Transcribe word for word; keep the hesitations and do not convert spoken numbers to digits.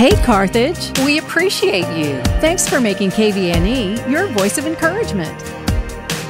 Hey, Carthage! We appreciate you. Thanks for making K V N E your voice of encouragement.